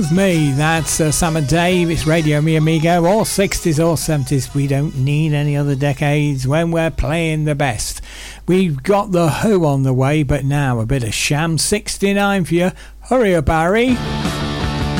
Me, that's Sam and Dave. It's Radio Mi Amigo. All 60s, all 70s. We don't need any other decades when we're playing the best. We've got The Who on the way, but now a bit of Sham 69 for you. Hurry up, Harry.